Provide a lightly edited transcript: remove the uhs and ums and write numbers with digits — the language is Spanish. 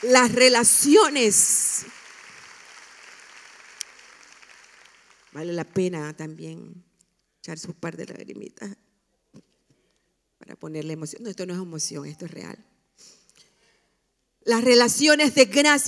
Las relaciones. Vale la pena también echar su par de lagrimitas para ponerle emoción. No, esto no es emoción, esto es real. Las relaciones de gracia.